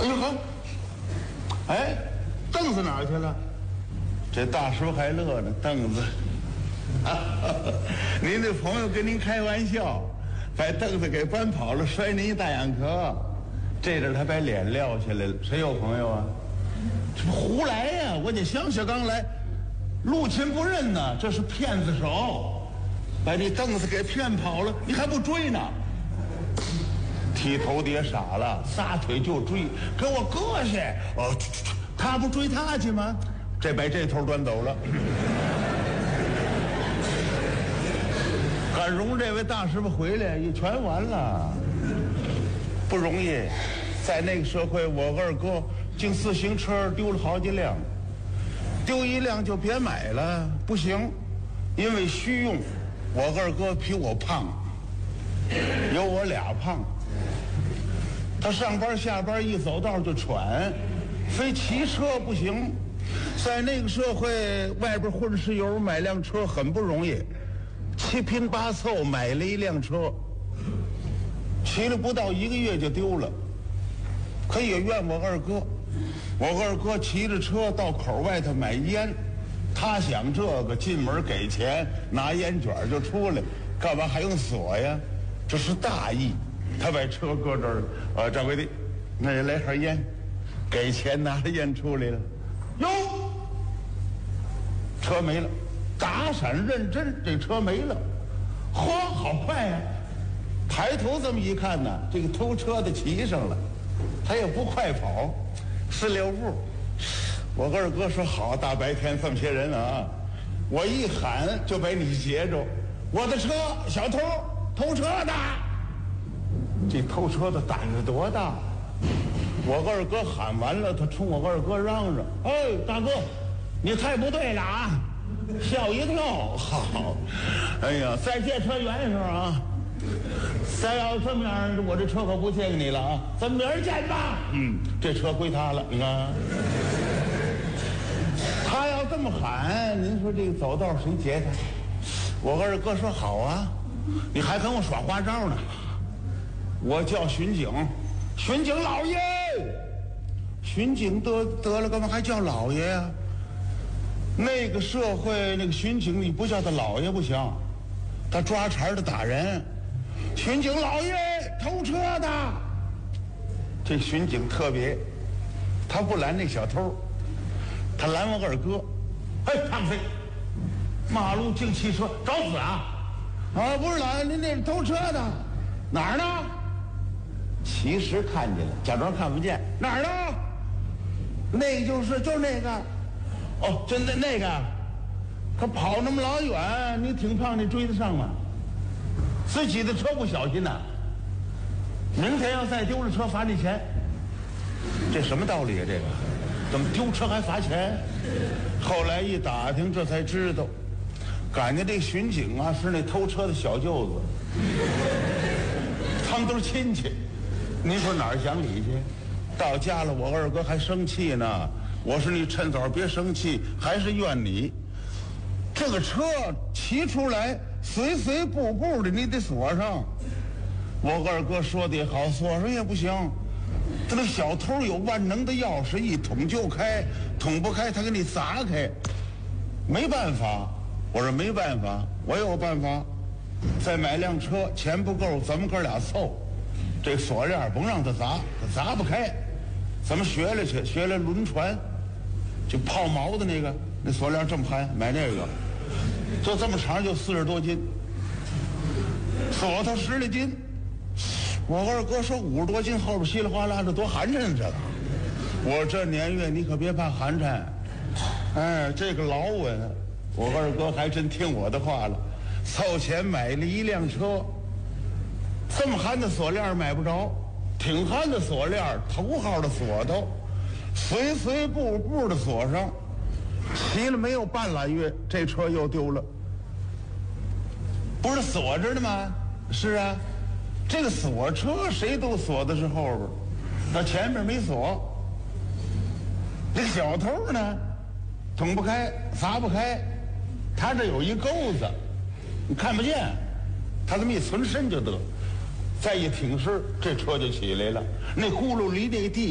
哎呦呵，哎，凳子哪儿去了？这大叔还乐呢，凳子。您的朋友跟您开玩笑，把凳子给搬跑了，摔您一大眼壳。这阵他把脸撂下来了。谁有朋友啊？这不胡来呀！我得想想刚来，陆勤不认呢，这是骗子手，把这凳子给骗跑了，你还不追呢？剃头爹傻了，撒腿就追，给我搁下！哦，他不追他去吗？这把这头端走了。赶容这位大师傅回来也全完了，不容易。在那个社会，我二哥净自行车丢了好几辆，丢一辆就别买了，不行，因为虚用。我二哥比我胖，有我俩胖。他上班下班一走道就喘，非骑车不行。在那个社会，外边混石油买辆车很不容易，七拼八凑买了一辆车，骑了不到1个月就丢了。可也怨我二哥，我二哥骑着车到口外头买烟，他想这个进门给钱拿烟卷就出来，干嘛还用锁呀？这是大意。他把车搁这儿，掌柜的，那也来盒烟，给钱拿着烟出来了，哟，车没了，打闪认真，这车没了，嚯，好快呀！抬头这么一看呢，这个偷车的骑上了，他也不快跑，4、6步。我二哥说好，大白天这么些人啊，我一喊就把你截住，我的车，小偷偷车的。这偷车的胆子多大！我二哥喊完了，他冲我二哥嚷嚷：“哎，大哥，你太不对了啊！吓我一跳！好，哎呀，再借车圆一声啊！再要这么样，我这车可不借给你了啊！咱明儿见吧。这车归他了，你看。他要这么喊，您说这个走道谁劫他？我二哥说好啊，你还跟我耍花招呢。我叫巡警，巡警老爷，巡警得了，干嘛还叫老爷啊？那个社会那个巡警你不叫他老爷不行，他抓茬的打人。巡警老爷，偷车的。这巡警特别，他不拦那小偷，他拦我二哥。哎，胖飞，马路净汽车，找死啊！啊，不是拦，您那是偷车的，哪儿呢？其实看见了，假装看不见。哪儿呢？那个就是那个。哦，真的那个，可跑那么老远，你挺胖，你追得上吗？自己的车不小心呐，明天要再丢了车罚你钱。这什么道理啊？这个怎么丢车还罚钱？后来一打听，这才知道，感觉这巡警啊是那偷车的小舅子，他们都是亲戚。您说哪儿讲理去？到家了，我二哥还生气呢。我说你趁早别生气，还是怨你。这个车骑出来，随随步步的，你得锁上。我二哥说的也好，锁上也不行。这那小偷有万能的钥匙，一捅就开，捅不开他给你砸开。没办法，我说没办法，我有办法。再买辆车，钱不够，咱们哥俩凑。这锁链甭让他砸，他砸不开。咱们学来去，学来轮船，就泡毛的那锁链这么宽，买那个，就这么长，就40多斤，锁它10来斤。我二哥说50多斤，后边稀里哗啦的多寒碜这个。我这年月你可别怕寒碜，哎，这个老稳。我二哥还真听我的话了，凑钱买了一辆车。这么憨的锁链买不着，挺憨的锁链，头号的锁头，随随步步的锁上。骑了没有半拉月，这车又丢了。不是锁着的吗？是啊，这个锁车谁都锁的是后边，那前面没锁。这个小偷呢，捅不开，砸不开，他这有一钩子，你看不见，他这么一存身就得。再一挺身，这车就起来了，那轱辘离那地